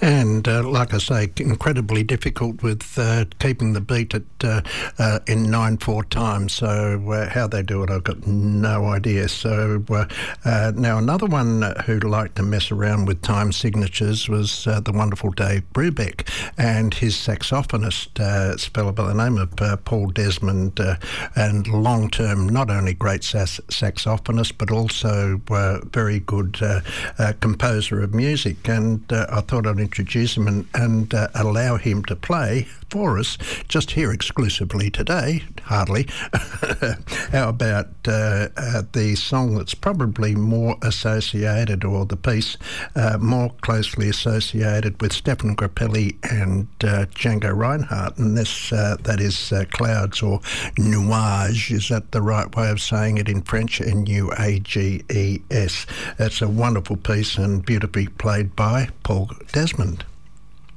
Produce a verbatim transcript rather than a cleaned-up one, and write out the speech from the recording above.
And uh, like I say, incredibly difficult with uh, keeping the beat at uh, uh, in nine four time. So uh, how they do it, I've got no idea. So uh, uh, now another one who liked to mess around with time signatures was uh, the wonderful Dave Brubeck and his saxophonist, uh, spelled by the name of uh, Paul Desmond, uh, and long-term not only great sax- saxophonist but also uh, very good uh, uh, composer of music. And uh, I thought I'd introduce him and, and uh, allow him to play for us just here exclusively today, hardly. How about uh, uh, the song that's probably more associated, or the piece uh, more closely associated with Stefan Grappelli and uh, Django Reinhardt, and this uh, that is uh, Clouds, or Nuages. Is that the right way of saying it in French? N U A G E S. It's a wonderful piece and beautifully played by Paul Desmond.